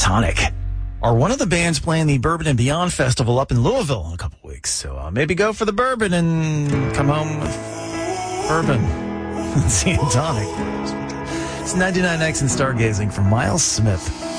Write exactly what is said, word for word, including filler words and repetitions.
Tonic are one of the bands playing the Bourbon and Beyond Festival up in Louisville in a couple weeks. So uh, maybe go for the bourbon and come home with bourbon and see Tonic. It's ninety-nine X and Stargazing from Miles Smith.